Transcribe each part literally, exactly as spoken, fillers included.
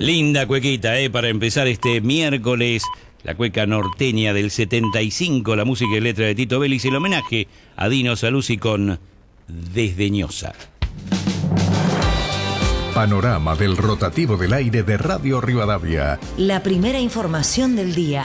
Linda cuequita, ¿eh? Para empezar este miércoles, la cueca norteña del setenta y cinco, la música y letra de Tito Vélez, el homenaje a Dino Saluzzi con Desdeñosa. Panorama del rotativo del aire de Radio Rivadavia. La primera información del día.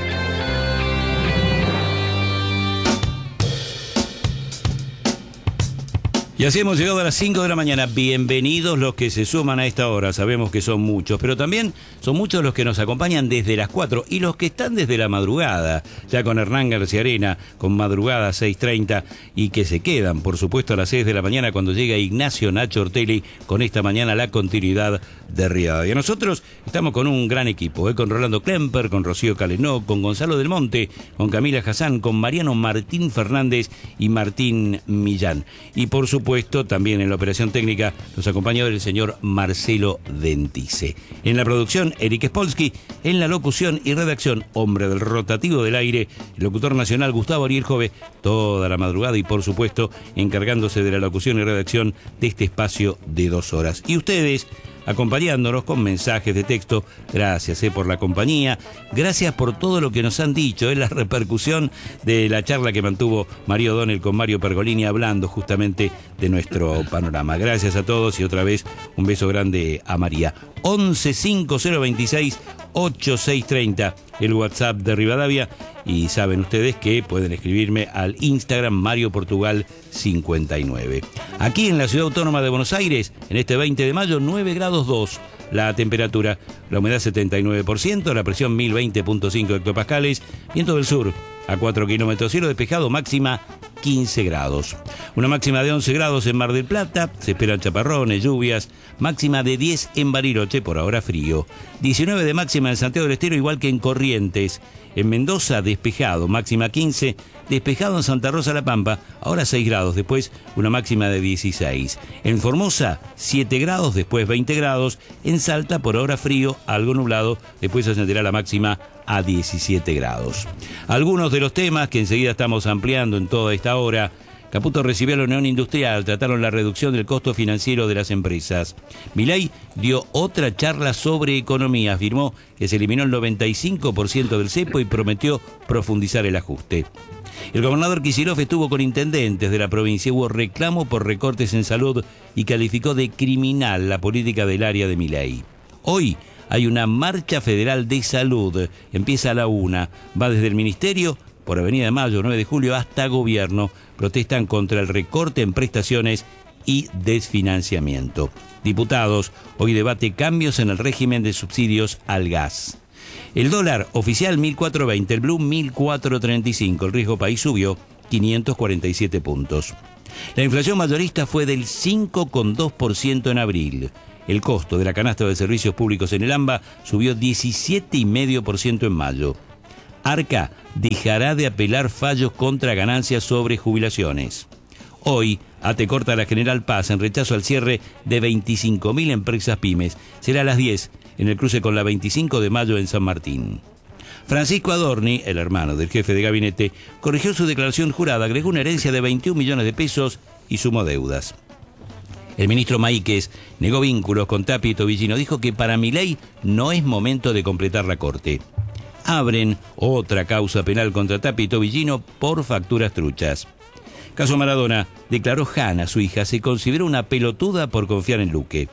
Y así hemos llegado a las cinco de la mañana. Bienvenidos los que se suman a esta hora. Sabemos que son muchos, pero también son muchos los que nos acompañan desde las cuatro y los que están desde la madrugada, ya con Hernán García Arena, con madrugada seis treinta, y que se quedan, por supuesto, a las seis de la mañana cuando llega Ignacio Nacho Ortelli con esta mañana la continuidad de Rivadavia. Nosotros estamos con un gran equipo, ¿eh? Con Rolando Klemper, con Rocío Calenó, con Gonzalo Del Monte, con Camila Hassan, con Mariano Martín Fernández y Martín Millán. Y por supuesto, Puesto también en la operación técnica nos acompaña el señor Marcelo Dentice. En la producción, Eric Spolsky. En la locución y redacción, hombre del rotativo del aire, el locutor nacional Gustavo Ariel Jove, toda la madrugada y por supuesto encargándose de la locución y redacción de este espacio de dos horas. Y ustedes, acompañándonos con mensajes de texto. Gracias eh, por la compañía, gracias por todo lo que nos han dicho, eh, la repercusión de la charla que mantuvo Mario O'Donnell con Mario Pergolini hablando justamente de nuestro panorama. Gracias a todos y otra vez un beso grande a María. once cinco cero veintiséis ochenta y seis treinta, el WhatsApp de Rivadavia, y saben ustedes que pueden escribirme al Instagram Mario Portugal cincuenta y nueve. Aquí en la Ciudad Autónoma de Buenos Aires, en este veinte de mayo, nueve grados dos la temperatura, la humedad setenta y nueve por ciento, la presión mil veinte punto cinco hectopascales, viento del sur a cuatro kilómetros, cielo despejado, máxima quince grados. Una máxima de once grados en Mar del Plata, se esperan chaparrones, lluvias, máxima de diez en Bariloche, por ahora frío. diecinueve de máxima en Santiago del Estero, igual que en Corrientes. En Mendoza, despejado, máxima quince, despejado en Santa Rosa La Pampa, ahora seis grados, después una máxima de dieciséis. En Formosa, siete grados, después veinte grados. En Salta, por ahora frío, algo nublado, después ascenderá la máxima a diecisiete grados. Algunos de los temas que enseguida estamos ampliando en toda esta hora. Caputo recibió a la Unión Industrial, trataron la reducción del costo financiero de las empresas. Milei dio otra charla sobre economía, afirmó que se eliminó el noventa y cinco por ciento del cepo y prometió profundizar el ajuste. El gobernador Kicillof estuvo con intendentes de la provincia, hubo reclamo por recortes en salud y calificó de criminal la política del área de Milei. Hoy hay una marcha federal de salud, empieza a la una, va desde el Ministerio por Avenida de Mayo, nueve de julio, hasta Gobierno. Protestan contra el recorte en prestaciones y desfinanciamiento. Diputados, hoy debate cambios en el régimen de subsidios al gas. El dólar oficial mil cuatrocientos veinte, el blue mil cuatrocientos treinta y cinco, el riesgo país subió quinientos cuarenta y siete puntos. La inflación mayorista fue del cinco coma dos por ciento en abril. El costo de la canasta de servicios públicos en el AMBA subió diecisiete coma cinco por ciento en mayo. Arca dejará de apelar fallos contra ganancias sobre jubilaciones. Hoy, ATE corta la General Paz en rechazo al cierre de veinticinco mil empresas pymes. Será a las diez en el cruce con la veinticinco de mayo en San Martín. Francisco Adorni, el hermano del jefe de gabinete, corrigió su declaración jurada, agregó una herencia de veintiún millones de pesos y sumó deudas. El ministro Maíquez negó vínculos con Tapia y Tobillino, dijo que para Milei no es momento de completar la corte. Abren otra causa penal contra Tapia y Tobillino por facturas truchas. Caso Maradona, declaró Hanna, su hija, se consideró una pelotuda por confiar en Luque.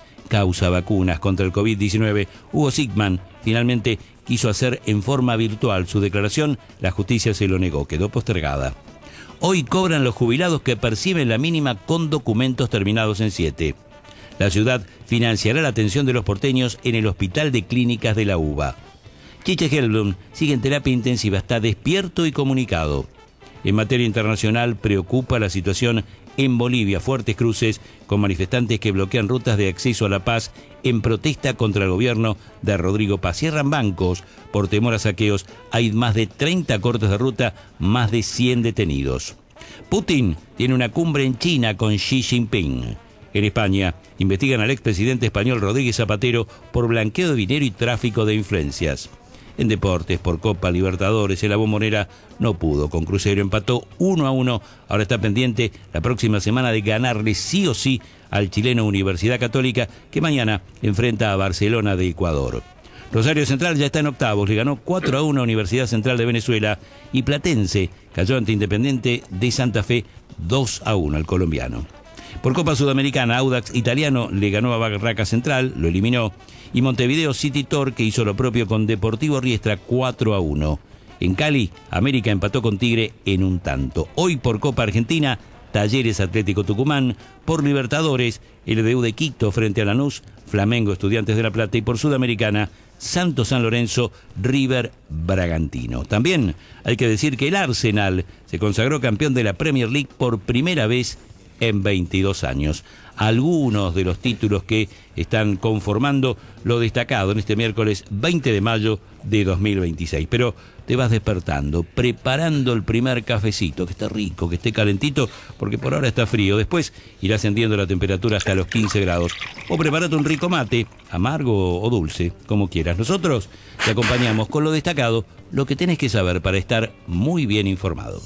Causa vacunas contra el COVID diecinueve, Hugo Sigman finalmente quiso hacer en forma virtual su declaración, la justicia se lo negó, quedó postergada. Hoy cobran los jubilados que perciben la mínima con documentos terminados en siete. La ciudad financiará la atención de los porteños en el Hospital de Clínicas de la UBA. Chiche Helblum sigue en terapia intensiva, está despierto y comunicado. En materia internacional, preocupa la situación en Bolivia, fuertes cruces con manifestantes que bloquean rutas de acceso a la paz en protesta contra el gobierno de Rodrigo Paz. Cierran bancos por temor a saqueos, hay más de treinta cortes de ruta, más de cien detenidos. Putin tiene una cumbre en China con Xi Jinping. En España, investigan al expresidente español Rodríguez Zapatero por blanqueo de dinero y tráfico de influencias. En deportes, por Copa Libertadores, el Bombonera no pudo. Con Cruzeiro empató uno a uno. Ahora está pendiente la próxima semana de ganarle sí o sí al chileno Universidad Católica, que mañana enfrenta a Barcelona de Ecuador. Rosario Central ya está en octavos, le ganó cuatro a uno a Universidad Central de Venezuela, y Platense cayó ante Independiente de Santa Fe dos a uno al colombiano. Por Copa Sudamericana, Audax Italiano le ganó a Barraca Central, lo eliminó, y Montevideo City Torque hizo lo propio con Deportivo Riestra cuatro a uno. En Cali, América empató con Tigre en un tanto. Hoy por Copa Argentina, Talleres Atlético Tucumán. Por Libertadores, L D U de Quito frente a Lanús, Flamengo Estudiantes de La Plata, y por Sudamericana, Santos San Lorenzo, River Bragantino. También hay que decir que el Arsenal se consagró campeón de la Premier League por primera vez en veintidós años. Algunos de los títulos que están conformando lo destacado en este miércoles veinte de mayo de dos mil veintiséis. Pero te vas despertando, preparando el primer cafecito, que esté rico, que esté calentito, porque por ahora está frío. Después irá ascendiendo la temperatura hasta los quince grados. O prepárate un rico mate, amargo o dulce, como quieras. Nosotros te acompañamos con lo destacado, lo que tenés que saber para estar muy bien informado.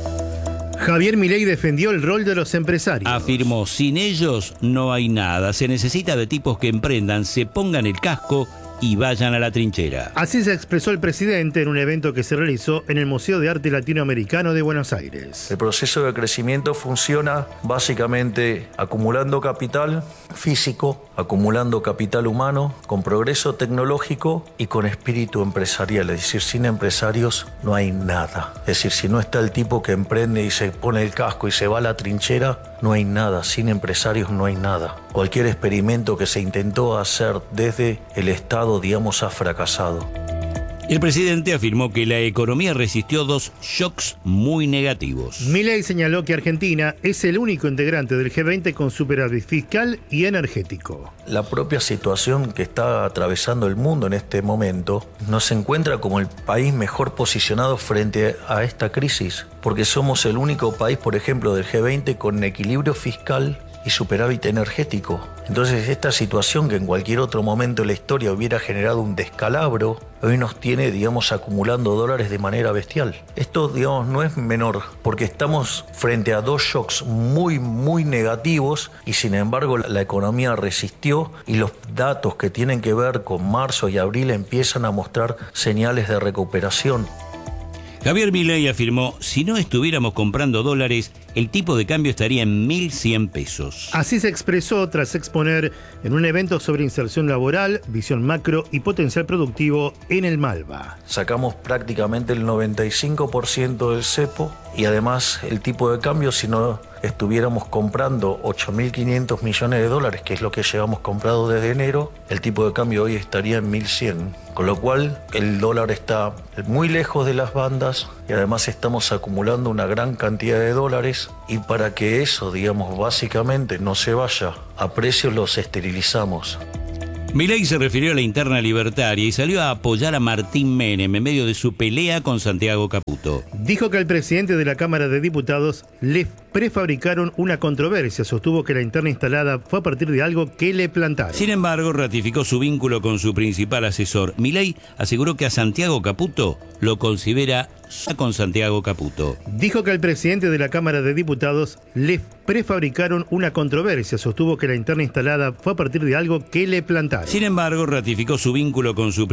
Javier Milei defendió el rol de los empresarios. Afirmó, sin ellos no hay nada. Se necesita de tipos que emprendan, se pongan el casco y vayan a la trinchera. Así se expresó el presidente en un evento que se realizó en el Museo de Arte Latinoamericano de Buenos Aires. El proceso de crecimiento funciona básicamente acumulando capital físico, acumulando capital humano, con progreso tecnológico y con espíritu empresarial. Es decir, sin empresarios no hay nada. Es decir, si no está el tipo que emprende y se pone el casco y se va a la trinchera, no hay nada. Sin empresarios no hay nada. Cualquier experimento que se intentó hacer desde el Estado, digamos, ha fracasado. El presidente afirmó que la economía resistió dos shocks muy negativos. Milei señaló que Argentina es el único integrante del G veinte con superávit fiscal y energético. La propia situación que está atravesando el mundo en este momento nos encuentra como el país mejor posicionado frente a esta crisis, porque somos el único país, por ejemplo, del G veinte con equilibrio fiscal y superávit energético. Entonces, esta situación que en cualquier otro momento de la historia hubiera generado un descalabro, hoy nos tiene, digamos, acumulando dólares de manera bestial. Esto, digamos, no es menor, porque estamos frente a dos shocks muy, muy negativos y, sin embargo, la economía resistió y los datos que tienen que ver con marzo y abril empiezan a mostrar señales de recuperación. Javier Milei afirmó, si no estuviéramos comprando dólares, el tipo de cambio estaría en mil cien pesos. Así se expresó tras exponer en un evento sobre inserción laboral, visión macro y potencial productivo en el Malva. Sacamos prácticamente el noventa y cinco por ciento del cepo y además el tipo de cambio, si no estuviéramos comprando ocho mil quinientos millones de dólares, que es lo que llevamos comprado desde enero, el tipo de cambio hoy estaría en mil cien. Con lo cual el dólar está muy lejos de las bandas y además estamos acumulando una gran cantidad de dólares, y para que eso, digamos, básicamente no se vaya a precios, los esterilizamos. Milei se refirió a la interna libertaria y salió a apoyar a Martín Menem en medio de su pelea con Santiago Caputo. Dijo que al presidente de la Cámara de Diputados le prefabricaron una controversia. Sostuvo que la interna instalada fue a partir de algo que le plantaron. Sin embargo, ratificó su vínculo con su principal asesor. Milei aseguró que a Santiago Caputo lo considera con Santiago Caputo. Dijo que al presidente de la Cámara de Diputados le prefabricaron una controversia. Sostuvo que la interna instalada fue a partir de algo que le plantaron. Sin embargo, ratificó su vínculo con su